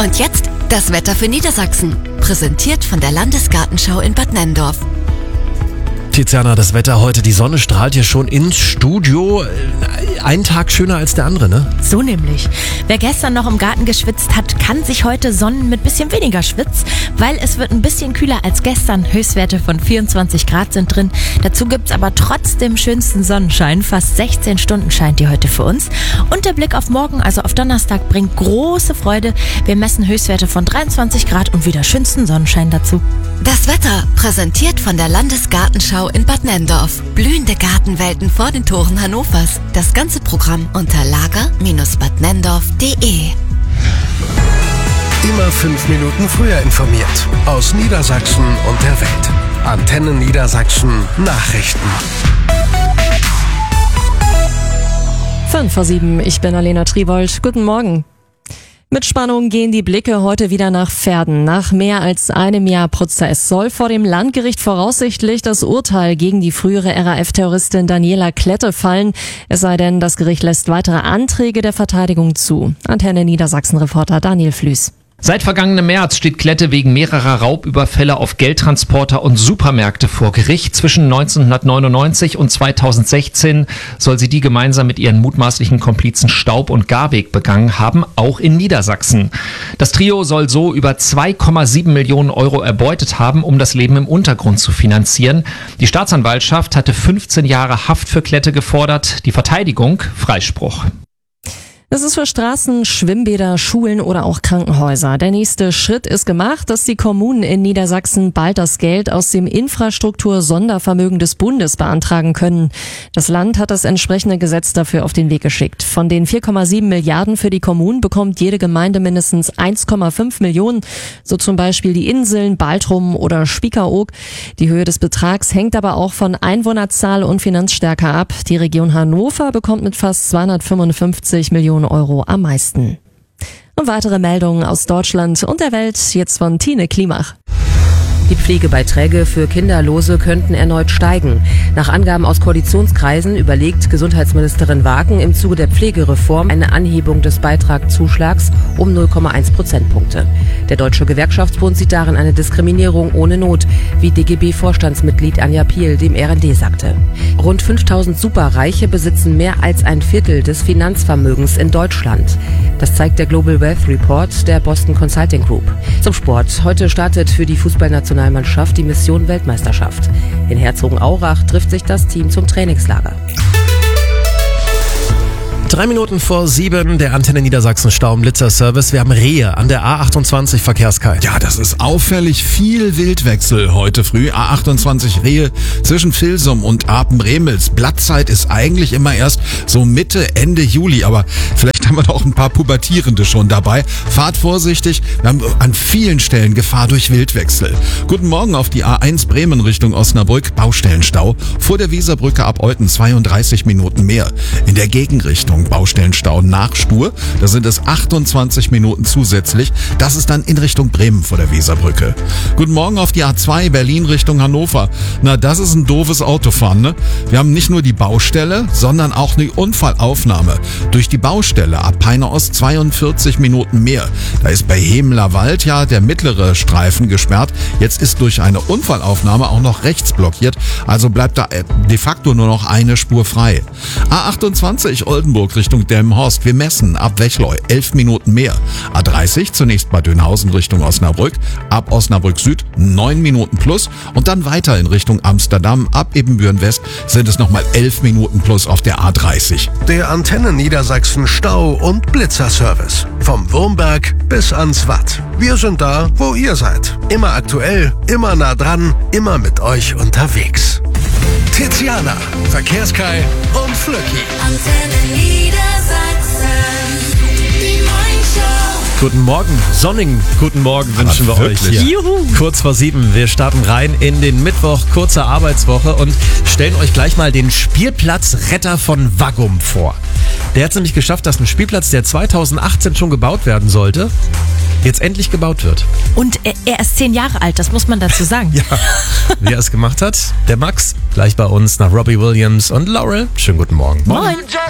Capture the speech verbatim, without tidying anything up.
Und jetzt das Wetter für Niedersachsen. Präsentiert von der Landesgartenschau in Bad Nenndorf. Tiziana, das Wetter heute, die Sonne strahlt hier schon ins Studio. Ein Tag schöner als der andere, ne? So nämlich. Wer gestern noch im Garten geschwitzt hat, kann sich heute sonnen mit bisschen weniger Schwitz, weil es wird ein bisschen kühler als gestern. Höchstwerte von vierundzwanzig Grad sind drin. Dazu gibt's aber trotzdem schönsten Sonnenschein. Fast sechzehn Stunden scheint die heute für uns. Und der Blick auf morgen, also auf Donnerstag, bringt große Freude. Wir messen Höchstwerte von dreiundzwanzig Grad und wieder schönsten Sonnenschein dazu. Das Wetter, präsentiert von der Landesgartenschau in Bad Nenndorf. Blühende Gartenwelten vor den Toren Hannovers. Das ganze Programm unter lager Bindestrich bad nenndorf punkt de. Immer fünf Minuten früher informiert. Aus Niedersachsen und der Welt. Antenne Niedersachsen Nachrichten. fünf vor sieben, ich bin Alena Triwold. Guten Morgen. Mit Spannung gehen die Blicke heute wieder nach Verden. Nach mehr als einem Jahr Prozess soll vor dem Landgericht voraussichtlich das Urteil gegen die frühere R A F-Terroristin Daniela Klette fallen. Es sei denn, das Gericht lässt weitere Anträge der Verteidigung zu. Antenne Niedersachsen-Reporter Daniel Flüß. Seit vergangenem März steht Klette wegen mehrerer Raubüberfälle auf Geldtransporter und Supermärkte vor Gericht. Zwischen neunzehnhundertneunundneunzig und zweitausendsechzehn soll sie die gemeinsam mit ihren mutmaßlichen Komplizen Staub und Garweg begangen haben, auch in Niedersachsen. Das Trio soll so über zwei Komma sieben Millionen Euro erbeutet haben, um das Leben im Untergrund zu finanzieren. Die Staatsanwaltschaft hatte fünfzehn Jahre Haft für Klette gefordert, die Verteidigung Freispruch. Das ist für Straßen, Schwimmbäder, Schulen oder auch Krankenhäuser. Der nächste Schritt ist gemacht, dass die Kommunen in Niedersachsen bald das Geld aus dem Infrastruktur-Sondervermögen des Bundes beantragen können. Das Land hat das entsprechende Gesetz dafür auf den Weg geschickt. Von den vier Komma sieben Milliarden für die Kommunen bekommt jede Gemeinde mindestens eins Komma fünf Millionen, so zum Beispiel die Inseln Baltrum oder Spiekeroog. Die Höhe des Betrags hängt aber auch von Einwohnerzahl und Finanzstärke ab. Die Region Hannover bekommt mit fast zweihundertfünfundfünfzig Millionen Euro am meisten. Und weitere Meldungen aus Deutschland und der Welt jetzt von Tine Klimach. Die Pflegebeiträge für Kinderlose könnten erneut steigen. Nach Angaben aus Koalitionskreisen überlegt Gesundheitsministerin Wagen im Zuge der Pflegereform eine Anhebung des Beitragszuschlags um null Komma eins Prozentpunkte. Der Deutsche Gewerkschaftsbund sieht darin eine Diskriminierung ohne Not, wie D G B-Vorstandsmitglied Anja Piel dem R N D sagte. Rund fünftausend Superreiche besitzen mehr als ein Viertel des Finanzvermögens in Deutschland. Das zeigt der Global Wealth Report der Boston Consulting Group. Zum Sport. Heute startet für die Fußballnationalmannschaft die Mission Weltmeisterschaft. In Herzogenaurach trifft sich das Team zum Trainingslager. Drei Minuten vor sieben, der Antenne Niedersachsen Stau-Blitzer-Service. Wir haben Rehe an der A achtundzwanzig Verkehrskai. Ja, das ist auffällig viel Wildwechsel heute früh. A achtundzwanzig Rehe zwischen Vilsum und Apen-Bremels. Blattzeit ist eigentlich immer erst so Mitte, Ende Juli. Aber vielleicht haben wir doch ein paar Pubertierende schon dabei. Fahrt vorsichtig. Wir haben an vielen Stellen Gefahr durch Wildwechsel. Guten Morgen auf die A eins Bremen Richtung Osnabrück. Baustellenstau. Vor der Weserbrücke ab Olten zweiunddreißig Minuten mehr. In der Gegenrichtung Baustellenstau nach Stur. Da sind es achtundzwanzig Minuten zusätzlich. Das ist dann in Richtung Bremen vor der Weserbrücke. Guten Morgen auf die A zwei Berlin Richtung Hannover. Na, das ist ein doofes Autofahren, ne? Wir haben nicht nur die Baustelle, sondern auch eine Unfallaufnahme. Durch die Baustelle ab Peine Ost zweiundvierzig Minuten mehr. Da ist bei Hemeler Wald ja der mittlere Streifen gesperrt. Jetzt ist durch eine Unfallaufnahme auch noch rechts blockiert. Also bleibt da de facto nur noch eine Spur frei. A achtundzwanzig Oldenburg Richtung Delmenhorst. Wir messen ab Wechleu elf Minuten mehr. A dreißig zunächst bei Dönhausen Richtung Osnabrück. Ab Osnabrück Süd neun Minuten plus. Und dann weiter in Richtung Amsterdam. Ab Ebenbüren West sind es nochmal elf Minuten plus auf der A dreißig. Der Antenne Niedersachsen Stau- und Blitzer-Service. Vom Wurmberg bis ans Watt. Wir sind da, wo ihr seid. Immer aktuell, immer nah dran, immer mit euch unterwegs. Tiziana, Verkehrskai und Flöcki. Antenne Niedersachsen, die Morningshow. Guten Morgen, sonnigen guten Morgen wünschen wir euch hier. Juhu. Kurz vor sieben, wir starten rein in den Mittwoch, kurze Arbeitswoche und stellen euch gleich mal den Spielplatzretter von Waggum vor. Der hat es nämlich geschafft, dass ein Spielplatz, der zweitausendachtzehn schon gebaut werden sollte, jetzt endlich gebaut wird. Und er, er ist zehn Jahre alt, das muss man dazu sagen. Ja, wie er es gemacht hat, der Max, gleich bei uns nach Robbie Williams und Laurel. Schönen guten Morgen. Moin.